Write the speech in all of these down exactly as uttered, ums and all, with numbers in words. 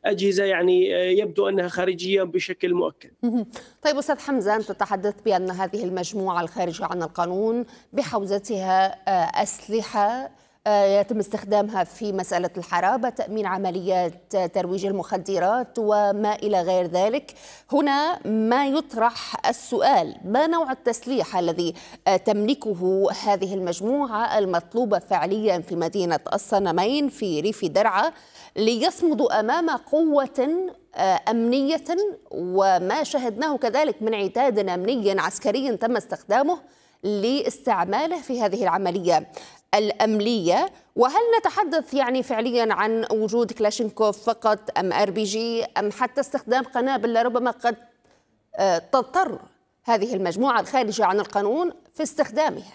أجهزة يعني يبدو أنها خارجية بشكل مؤكد. طيب أستاذ حمزة، أنت تتحدث بأن هذه المجموعة الخارجة عن القانون بحوزتها أسلحة يتم استخدامها في مسألة الحرابة، تأمين عمليات ترويج المخدرات وما إلى غير ذلك. هنا ما يطرح السؤال: ما نوع التسليح الذي تملكه هذه المجموعة المطلوبة فعليا في مدينة الصنمين في ريف درعا ليصمدوا أمام قوة أمنية، وما شهدناه كذلك من عتاد أمني عسكري تم استخدامه لاستعماله في هذه العملية الأمنية؟ وهل نتحدث يعني فعليا عن وجود كلاشينكوف فقط أم ار بي جي أم حتى استخدام قنابل لربما قد تضطر هذه المجموعة الخارجة عن القانون في استخدامها؟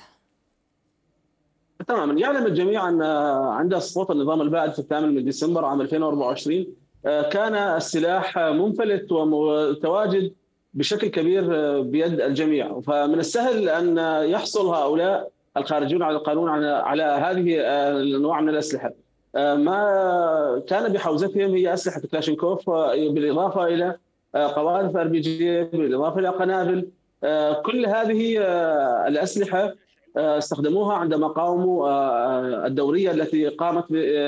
تماما. يعلم الجميع أن عند سقوط النظام البائد في الثامن من ديسمبر عام ألفين وأربعة وعشرين كان السلاح منفلت ومتواجد بشكل كبير بيد الجميع، فمن السهل أن يحصل هؤلاء الخارجون على القانون على هذه الأنواع من الأسلحة. ما كان بحوزتهم هي أسلحة كلاشينكوف، بالإضافة إلى قواذف ار بي جي، بالإضافة إلى قنابل. كل هذه الأسلحة استخدموها عندما قاوموا الدورية التي قامت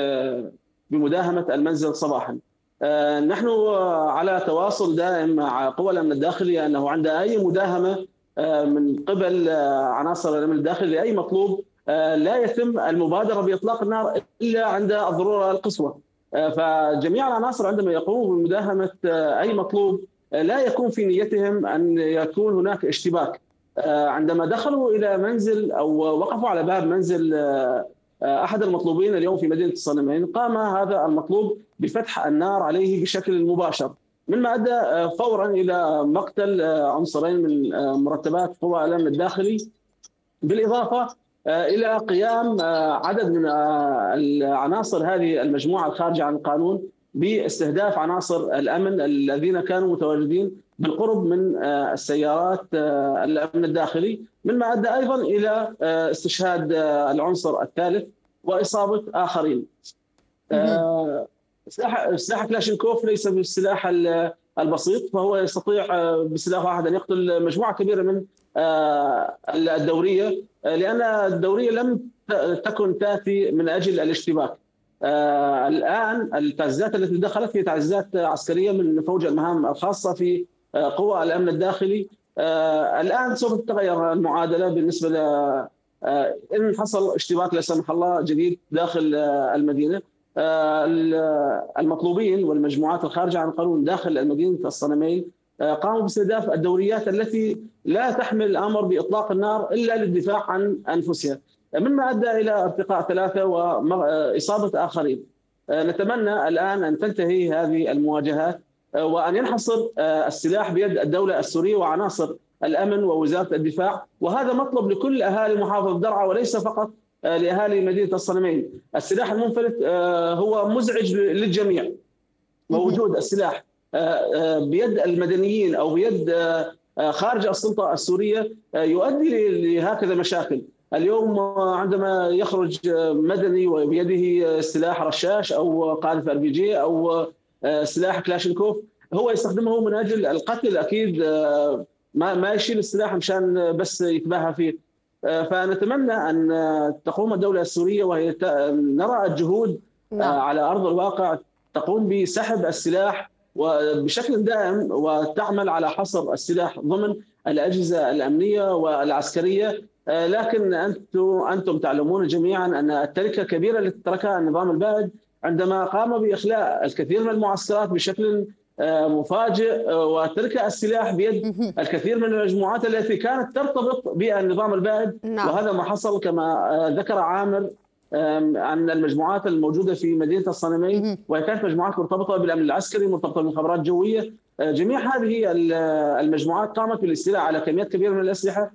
بمداهمة المنزل صباحا. نحن على تواصل دائم مع قوى الأمن الداخلي أنه عند أي مداهمة من قبل عناصر الأمن الداخلي لأي مطلوب لا يتم المبادرة بإطلاق النار إلا عند الضرورة القصوى. فجميع العناصر عندما يقوموا بمداهمة أي مطلوب لا يكون في نيتهم أن يكون هناك اشتباك. عندما دخلوا إلى منزل أو وقفوا على باب منزل أحد المطلوبين اليوم في مدينة الصنمين، قام هذا المطلوب بفتح النار عليه بشكل مباشر، مما أدى فورا إلى مقتل عنصرين من مرتبات قوى الأمن الداخلي، بالإضافة إلى قيام عدد من العناصر هذه المجموعة الخارجة عن القانون باستهداف عناصر الأمن الذين كانوا متواجدين بالقرب من السيارات الأمن الداخلي، مما أدى أيضا إلى استشهاد العنصر الثالث وإصابة آخرين. سلاح كلاشينكوف ليس بالسلاح البسيط، فهو يستطيع بسلاح واحد أن يقتل مجموعة كبيرة من الدورية، لأن الدورية لم تكن تأتي من أجل الاشتباك. الآن التعزيزات التي دخلت هي تعزيزات عسكرية من فوج المهام الخاصة في قوى الأمن الداخلي. الآن سوف تتغير المعادلة بالنسبة ل إن حصل اشتباك لا سمح الله جديد داخل المدينة. المطلوبين والمجموعات الخارجة عن القانون داخل مدينة الصنمين قاموا باستهداف الدوريات التي لا تحمل الأمر بإطلاق النار إلا للدفاع عن أنفسها، مما أدى إلى ارتقاء ثلاثة وإصابة آخرين. نتمنى الآن أن تنتهي هذه المواجهات وأن ينحصر السلاح بيد الدولة السورية وعناصر الأمن ووزارة الدفاع، وهذا مطلب لكل أهالي محافظة درعا وليس فقط لأهالي مدينة الصنمين. السلاح المنفلت هو مزعج للجميع، ووجود السلاح بيد المدنيين أو بيد خارج السلطة السورية يؤدي لهكذا مشاكل. اليوم عندما يخرج مدني وبيده سلاح رشاش أو قاذف ار بي جي أو سلاح كلاشينكوف، هو يستخدمه من أجل القتل أكيد، ما ما يشيل السلاح مشان بس يتباهى فيه. فنتمنى أن تقوم الدولة السورية وهي نرى الجهود على أرض الواقع تقوم بسحب السلاح وبشكل دائم وتعمل على حصر السلاح ضمن الأجهزة الأمنية والعسكرية. لكن أنتم أنتم تعلمون جميعا أن التركة كبيرة التي تركها النظام البائد عندما قام بإخلاء الكثير من المعسكرات بشكل مفاجئ وترك السلاح بيد الكثير من المجموعات التي كانت ترتبط بالنظام البائد. نعم. وهذا ما حصل كما ذكر عامر عن المجموعات الموجودة في مدينة الصنمين، وهي كانت مجموعات مرتبطة بالأمن العسكري، مرتبطة بالمخابرات الجوية. جميع هذه المجموعات قامت بالاستيلاء على كميات كبيرة من الأسلحة.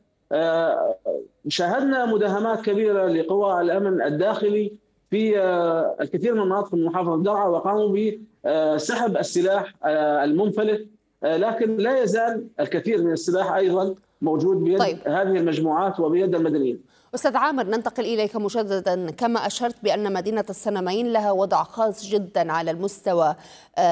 شاهدنا مداهمات كبيرة لقوى الأمن الداخلي في الكثير من مناطق محافظة درعا وقاموا بسحب السلاح المنفلت، لكن لا يزال الكثير من السلاح أيضا موجود بيد طيب. هذه المجموعات وبيد المدنيين. أستاذ عامر، ننتقل إليك مجددا. كما أشرت بأن مدينة الصنمين لها وضع خاص جدا على المستوى